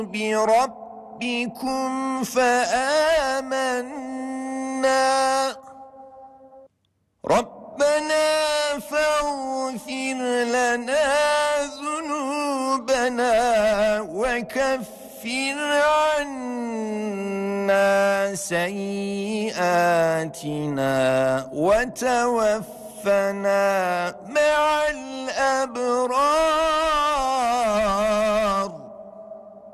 بربكم فآمنا ربنا فاغفر لنا ذنوبنا وكفر عنا سيئاتنا وتوفنا مع الأبرار